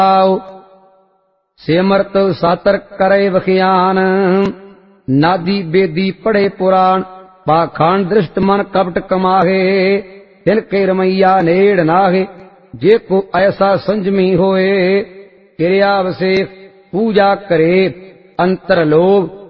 ਸਿਮਰਤ ਸਾਤਰ ਕਰੇ ਵਖਿਆਨ ਨਾਦੀ ਬੇਦੀ ਪੜੇ ਪੁਰਾਣ ਪਾਖਾਨ ਦ੍ਰਿਸ਼ਟ ਮਨ ਕਪਟ ਕਮਾਹੇ ਤਿਲ ਕੇ ਰਮਈਆ ਨੇੜ ਨਾਹੇ ਜੇ ਕੋ ਐਸਾ ਸੰਜਮੀ ਹੋਏ ਕਿਰਿਆ ਵਸੇਖ ਪੂਜਾ ਕਰੇ ਅੰਤਰ ਲੋਭ